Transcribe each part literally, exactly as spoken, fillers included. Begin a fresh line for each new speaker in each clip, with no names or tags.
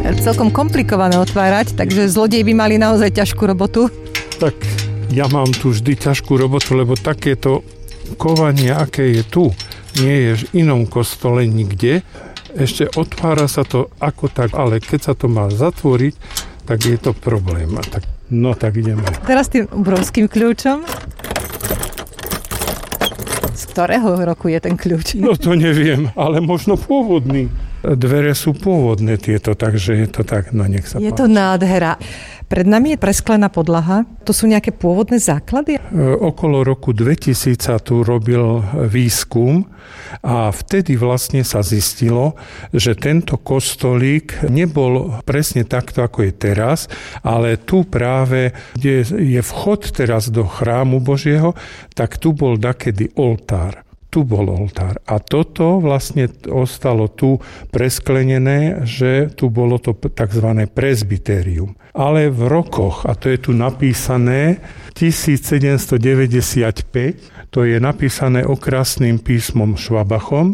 celkom komplikované otvárať, takže zlodej by mali naozaj ťažkú robotu.
Tak ja mám tu vždy ťažkú robotu, lebo takéto kovanie, aké je tu, nie je v inom kostole nikde. Ešte otvára sa to ako tak, ale keď sa to má zatvoriť, tak je to problém. Tak, no tak ideme.
Teraz tým obrovským kľúčom. Z ktorého roku je ten kľúč?
No to neviem, ale možno pôvodný. Dvere sú pôvodné tieto, takže je to tak, no nech sa
Je
páči.
to nádhera. Pred nami je presklená podlaha. To sú nejaké pôvodné základy?
E, okolo roku dvetisíc sa tu robil výskum a vtedy vlastne sa zistilo, že tento kostolík nebol presne takto, ako je teraz, ale tu práve, kde je vchod teraz do chrámu Božieho, tak tu bol dakedy oltár. Tu bol oltár. A toto vlastne ostalo tu presklenené, že tu bolo to tzv. Presbytérium. Ale v rokoch, a to je tu napísané, tisícsedemstodeväťdesiatpäť, to je napísané okrasným písmom Švabachom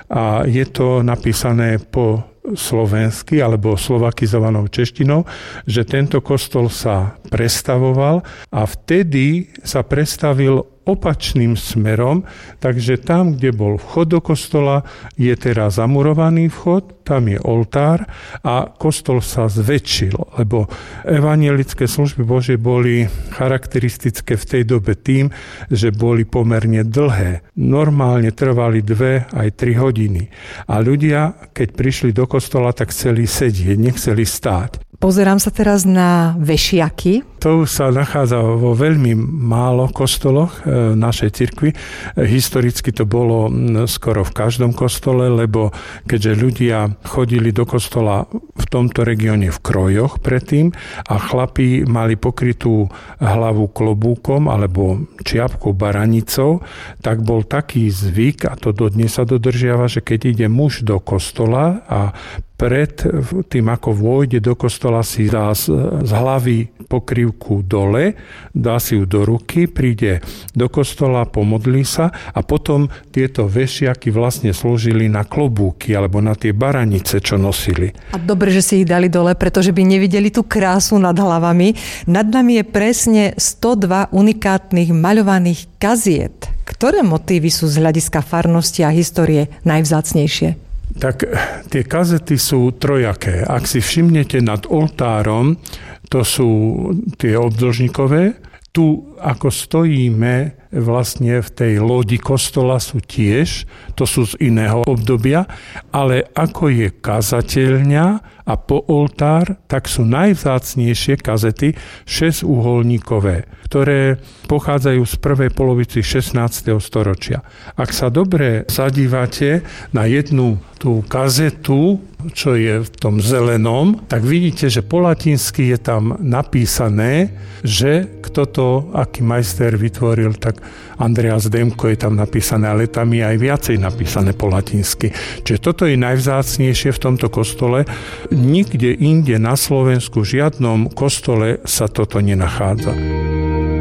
a je to napísané po slovensky alebo slovakizovanou češtinou, že tento kostol sa prestavoval a vtedy sa prestavil opačným smerom, takže tam, kde bol vchod do kostola, je teraz zamurovaný vchod, tam je oltár a kostol sa zväčšil, lebo evanjelické služby Božie boli charakteristické v tej dobe tým, že boli pomerne dlhé. Normálne trvali dve aj tri hodiny. A ľudia, keď prišli do kostola, tak chceli sedieť, nechceli stáť.
Pozerám sa teraz na vešiaky.
To sa nachádza vo veľmi málo kostoloch v našej cirkvi. Historicky to bolo skoro v každom kostole, lebo keďže ľudia chodili do kostola v tomto regióne v krojoch predtým a chlapi mali pokrytú hlavu klobúkom alebo čiapkou baranicou, tak bol taký zvyk, a to dodnes sa dodržiava, že keď ide muž do kostola a pred tým, ako vôjde do kostola, si dá z, z hlavy pokrývku dole, dá si ju do ruky, príde do kostola, pomodlí sa a potom tieto vešiaky vlastne slúžili na klobúky alebo na tie baranice, čo nosili.
A dobre, že si ich dali dole, pretože by nevideli tú krásu nad hlavami. Nad nami je presne sto dva unikátnych maľovaných kaziet. Ktoré motívy sú z hľadiska farnosti a histórie najvzácnejšie?
Tak tie kazety sú trojaké. Ak si všimnete nad oltárom, to sú tie obdĺžnikové. Tu, ako stojíme vlastne v tej lodi kostola, sú tiež, to sú z iného obdobia, ale ako je kazateľňa a po oltár, tak sú najvzácnejšie kazety šesťuholníkové, ktoré pochádzajú z prvej polovici šestnásteho storočia. Ak sa dobre zadívate na jednu tú kazetu, čo je v tom zelenom, tak vidíte, že po latinsky je tam napísané, že kto to, aký majster vytvoril, tak Andreas Demko je tam napísané, ale tam je aj viacej napísané po latinsky. Čiže toto je najvzácnejšie v tomto kostole. Nikde inde na Slovensku, v žiadnom kostole sa toto nenachádza.